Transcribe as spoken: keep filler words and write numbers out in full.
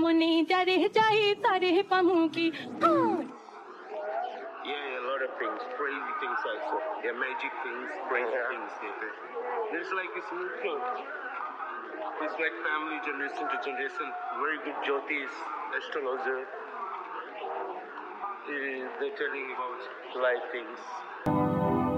अपने डरे जाए तारे पमुकी Yeah, a lot of things, crazy things also. Yeah, magic things, crazy yeah. things. Yeah. It's like it's neutral. It's like family generation to generation. Very good Jyotis, astrologer. Uh, they're telling about life things.